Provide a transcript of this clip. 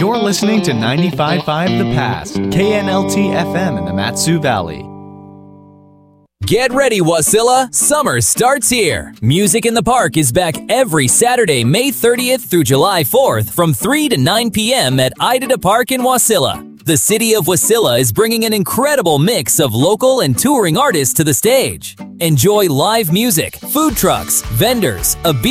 You're listening to 95.5 The Pass, KNLT FM in the Mat-Su Valley. Get ready, Wasilla! Summer starts here. Music in the Park is back every Saturday, May 30th through July 4th from 3 to 9 p.m. at Idada Park in Wasilla. The city of Wasilla is bringing an incredible mix of local and touring artists to the stage. Enjoy live music, food trucks, vendors, a beer